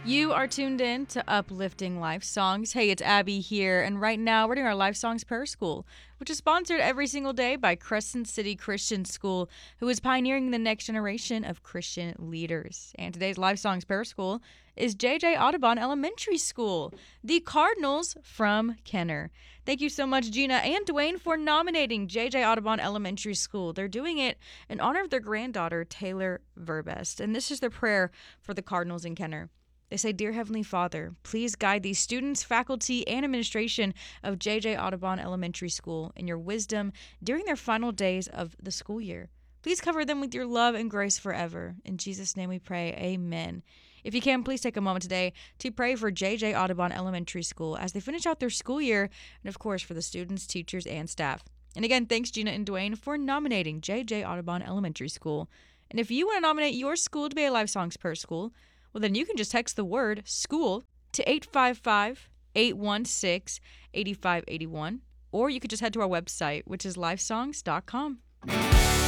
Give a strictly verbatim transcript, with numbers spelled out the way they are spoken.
You are tuned in to Uplifting Life Songs. Hey, it's Abby here, and right now we're doing our Life Songs Prayer School, which is sponsored every single day by Crescent City Christian School, who is pioneering the next generation of Christian leaders. And today's Life Songs Prayer School is J J Audubon Elementary School, the Cardinals from Kenner. Thank you so much, Gina and Dwayne, for nominating J J Audubon Elementary School. They're doing it in honor of their granddaughter, Taylor Verbest. And this is their prayer for the Cardinals in Kenner. They say, "Dear Heavenly Father, please guide these students, faculty, and administration of J J Audubon Elementary School in your wisdom during their final days of the school year. Please cover them with your love and grace forever. In Jesus' name we pray, amen." If you can, please take a moment today to pray for J J Audubon Elementary School as they finish out their school year, and of course for the students, teachers, and staff. And again, thanks Gina and Dwayne for nominating J J Audubon Elementary School. And if you want to nominate your school to be a Life Songs Prayer School, well, then you can just text the word school to eight five five, eight one six, eight five eight one, or you could just head to our website, which is lifesongs dot com.